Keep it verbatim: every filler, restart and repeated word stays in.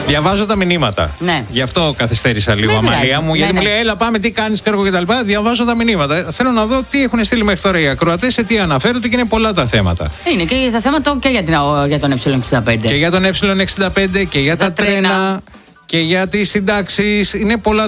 Διαβάζω τα μηνύματα. Ναι. Γι' αυτό καθυστέρησα λίγο, Δεν Αμαλία πειράζει. μου. Γιατί Ναι, μου ναι. λέει, έλα, πάμε, τι κάνει, Κέρκο κτλ. Διαβάζω τα μηνύματα. Θέλω να δω τι έχουν στείλει μέχρι τώρα οι ακροατές, σε τι αναφέρονται και είναι πολλά τα θέματα. Είναι και τα θέματα και για, την, για τον Ε εξήντα πέντε. Και για τον Ε εξήντα πέντε και για τα, Τα τρένα τρένα. και για τις συντάξεις. Είναι πολλά